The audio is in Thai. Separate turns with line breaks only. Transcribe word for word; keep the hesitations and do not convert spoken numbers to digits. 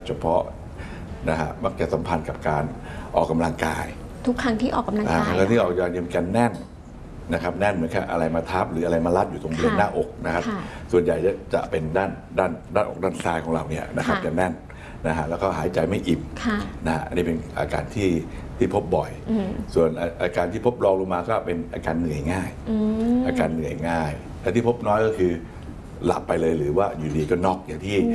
เฉพาะนะฮะมักจะสัมพันธ์กับการออกกำลังกาย
ทุกครั้งที่ออกกำลังกาย
แล้วที่ออกกำลังกายยังกันแน่นนะครับแน่นเหมือนกับอะไรมาทับหรืออะไรมารัดอยู่ตรงบริเวณหน้าอกนะครับส่วนใหญ่จะจะเป็นด้านด้านด้านอกด้านซ้ายของเราเนี่ยนะครับจะแน่นนะฮะแล้วก็หายใจไม่อิ่มนะฮะอันนี้เป็นอาการที่ที่พบบ่อยส่วนอาการที่พบรองลงมาก็เป็นอาการเหนื่อยง่ายอาการเหนื่อยง่ายและที่พบน้อยก็คือหลับไปเลยหรือว่าอยู่ดีก็น็อกอย่างที่